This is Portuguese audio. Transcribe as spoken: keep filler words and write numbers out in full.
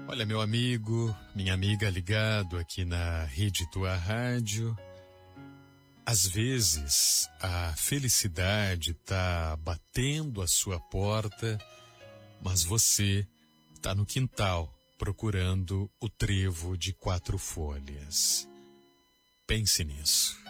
Olha, meu amigo, minha amiga ligado aqui na Rede Tua Rádio. Às vezes, a felicidade tá batendo a sua porta, mas você tá no quintal procurando o trevo de quatro folhas. Pense nisso.